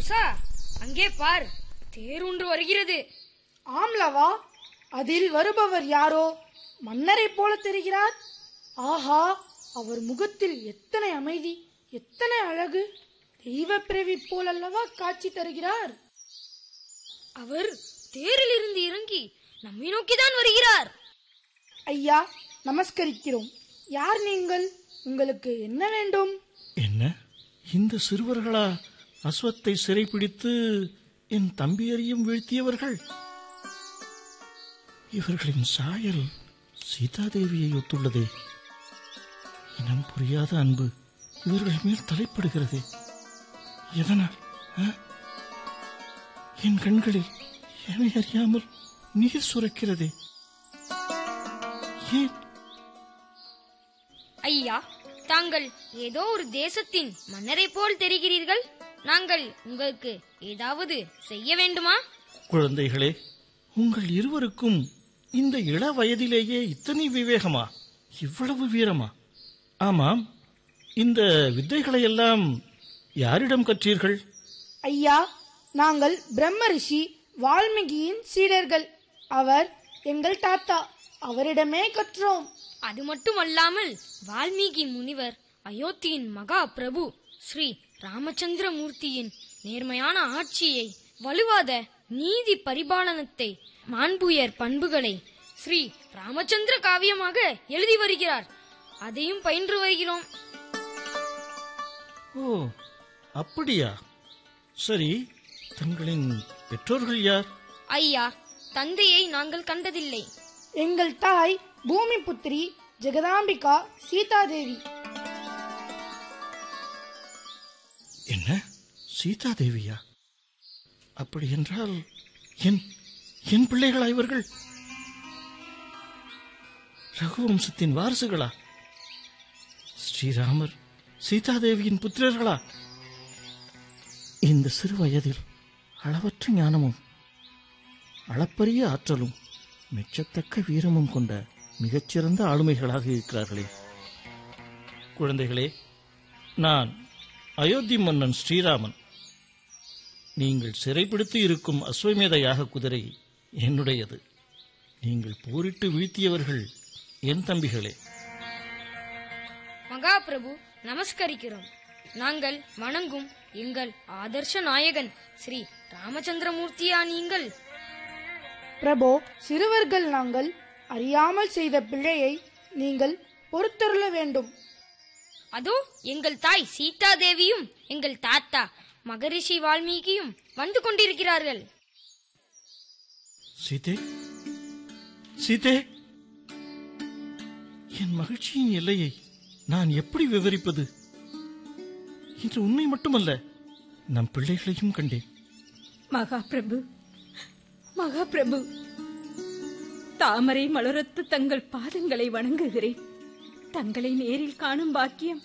கம்சா, அங்கே பார், தேர் ஒன்று வருகிறது. ஆம்லவா, அதில் வருபவர் யாரோ மன்னரை போல தெரிகிறார். ஆஹா, அவர் முகத்தில் எத்தனை அமைதி, எத்தனை அழகு! தெய்வ பிறவி போல் அல்லவா காட்சி தருகிறார். அவர் தேரில் இருந்து இறங்கி நம்மை நோக்கிதான் வருகிறார். ஐயா, நமஸ்கரிக்கிறோம். யார் நீங்கள்? உங்களுக்கு என்ன வேண்டும்? என்ன, இந்த சிறுவர்களா அஸ்வத்தை சிறைப்பிடித்து என் தம்பியரையும் வீழ்த்தியவர்கள்? இவர்களின் சாயல் சீதாதேவியை ஒத்துள்ளதே. இனம் புரியாத அன்பு இவர்கள் மேல் தலைப்படுகிறது. எதனால்? என் கண்களில் என்னை அறியாமல் நீர் சுரக்கிறதே. ஏன்? ஐயா, தாங்கள் ஏதோ ஒரு தேசத்தின் மன்னரை போல் தெரிகிறீர்கள். நாங்கள் உங்களுக்கு ஏதாவது செய்ய வேண்டுமா? குழந்தைகளே, உங்கள் இருவருக்கும் இந்த இள வயதிலேயே இத்தனை விவேகமா, இவ்வளவு வீரமா? ஆமாம், இந்த வித்தைகளை எல்லாம் யாரிடம் கற்றீர்கள்? ஐயா, நாங்கள் பிரம்ம ரிஷி வால்மீகியின் சீடர்கள். அவர் எங்கள் தாத்தா, அவரிடமே கற்றோம். அது மட்டுமல்லாமல் வால்மீகி முனிவர் அயோத்தியின் மகா பிரபு ஸ்ரீ ராமச்சந்திர மூர்த்தியின் நேர்மையான ஆட்சியை, வலுவாத நீதி பரிபாலனத்தை, மாண்புயர் பண்புகளை ஸ்ரீ ராமச்சந்திர காவியமாக எழுதி வருகிறார். அதையும் பயின்று வருகிறோம். ஓ, அப்படியா? சரி, தங்களின் பெற்றோர்கள் யார்? ஐயா, தந்தையை நாங்கள் கண்டதில்லை. எங்கள் தாய் பூமி புத்திரி ஜெகதாம்பிகா சீதாதேவி. என்ன, சீதாதேவியா? அப்படி என்றால் என் பிள்ளைகளா இவர்கள்? ரகுவம்சத்தின் வாரிசுகளா? ஸ்ரீராமர் சீதாதேவியின் புத்திரர்களா? இந்த சிறு வயதில் அளவற்ற ஞானமும் அளப்பரிய ஆற்றலும் மெச்சத்தக்க வீரமும் கொண்ட மிகச்சிறந்த ஆளுமைகளாக இருக்கிறார்களே. குழந்தைகளே, நான் அயோத்தி மன்னன் ஸ்ரீராமன். நீங்கள் சிறைப்பிடித்து இருக்கும் அஸ்வமேத யாக குதிரை என்னுடையது. நீங்கள் போரிட்டு வீழ்த்தியவர்கள் என் தம்பிகளே. மகாபிரபு, நமஸ்கரிக்கிறோம். நாங்கள் வணங்கும் எங்கள் ஆதர்ஷ நாயகன் ஸ்ரீ ராமச்சந்திரமூர்த்தியா நீங்கள்? பிரபோ, சிறுவர்கள் நாங்கள் அறியாமல் செய்த பிழையை நீங்கள் பொறுத்தருள வேண்டும். அதோ எங்கள் தாய் சீதாதேவியும் எங்கள் தாத்தா மகரிஷி வால்மீகியும் வந்து கொண்டிருக்கிறார்கள். சீதே, சீதே, என் மகிழ்ச்சியின் எல்லையை நான் எப்படி விவரிப்பது? இன்று உண்மை மட்டுமல்ல, நம் பிள்ளைகளையும் கண்டேன். மகாபிரபு, மகாபிரபு, தாமரை மலரத்து தங்கள் பாதங்களை வணங்குகிறேன். தங்களை நேரில் காணும் பாக்கியம்